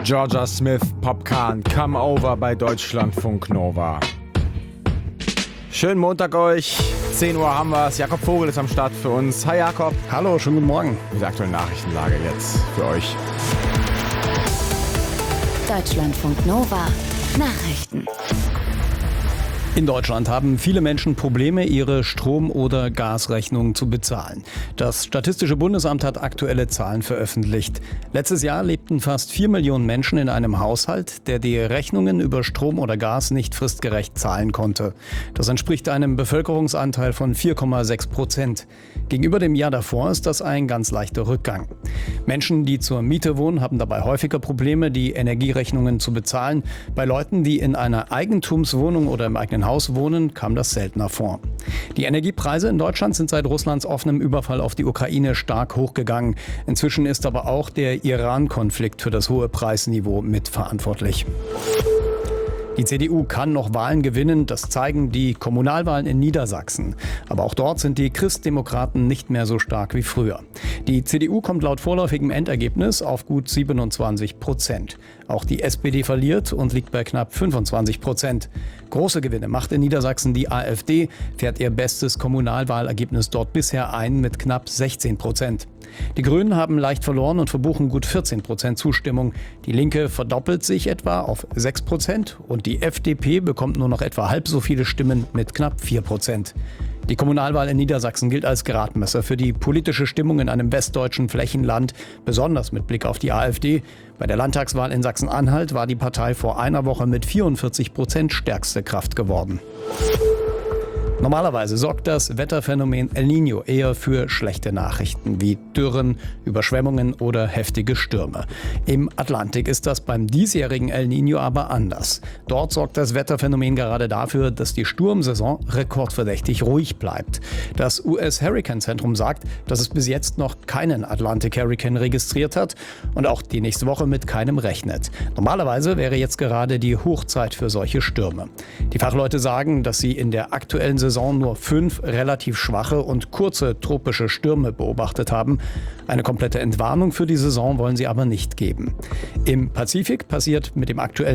Georgia Smith, Popcorn, Come Over bei Deutschlandfunk Nova. Schönen Montag euch, 10 Uhr haben wir's. Jakob Vogel ist am Start für uns. Hi Jakob. Hallo, schönen guten Morgen. Die aktuelle Nachrichtenlage jetzt für euch. Deutschlandfunk Nova Nachrichten. In Deutschland haben viele Menschen Probleme, ihre Strom- oder Gasrechnungen zu bezahlen. Das Statistische Bundesamt hat aktuelle Zahlen veröffentlicht. Letztes Jahr lebten fast 4 Millionen Menschen in einem Haushalt, der die Rechnungen über Strom oder Gas nicht fristgerecht zahlen konnte. Das entspricht einem Bevölkerungsanteil von 4,6%. Gegenüber dem Jahr davor ist das ein ganz leichter Rückgang. Menschen, die zur Miete wohnen, haben dabei häufiger Probleme, die Energierechnungen zu bezahlen. Bei Leuten, die in einer Eigentumswohnung oder im eigenen Haus wohnen, kam das seltener vor. Die Energiepreise in Deutschland sind seit Russlands offenem Überfall auf die Ukraine stark hochgegangen. Inzwischen ist aber auch der Iran-Konflikt für das hohe Preisniveau mitverantwortlich. Die CDU kann noch Wahlen gewinnen, das zeigen die Kommunalwahlen in Niedersachsen. Aber auch dort sind die Christdemokraten nicht mehr so stark wie früher. Die CDU kommt laut vorläufigem Endergebnis auf gut 27%. Auch die SPD verliert und liegt bei knapp 25%. Große Gewinne macht in Niedersachsen die AfD, fährt ihr bestes Kommunalwahlergebnis dort bisher ein mit knapp 16%. Die Grünen haben leicht verloren und verbuchen gut 14% Zustimmung. Die Linke verdoppelt sich etwa auf 6% und die FDP bekommt nur noch etwa halb so viele Stimmen mit knapp 4%. Die Kommunalwahl in Niedersachsen gilt als Gradmesser für die politische Stimmung in einem westdeutschen Flächenland, besonders mit Blick auf die AfD. Bei der Landtagswahl in Sachsen-Anhalt war die Partei vor einer Woche mit 44% stärkste Kraft geworden. Normalerweise sorgt das Wetterphänomen El Niño eher für schlechte Nachrichten wie Dürren, Überschwemmungen oder heftige Stürme. Im Atlantik ist das beim diesjährigen El Niño aber anders. Dort sorgt das Wetterphänomen gerade dafür, dass die Sturmsaison rekordverdächtig ruhig bleibt. Das US-Hurricane-Zentrum sagt, dass es bis jetzt noch keinen Atlantic-Hurricane registriert hat und auch die nächste Woche mit keinem rechnet. Normalerweise wäre jetzt gerade die Hochzeit für solche Stürme. Die Fachleute sagen, dass sie in der aktuellen Saison nur 5 relativ schwache und kurze tropische Stürme beobachtet haben. Eine komplette Entwarnung für die Saison wollen sie aber nicht geben. Im Pazifik passiert mit dem aktuellen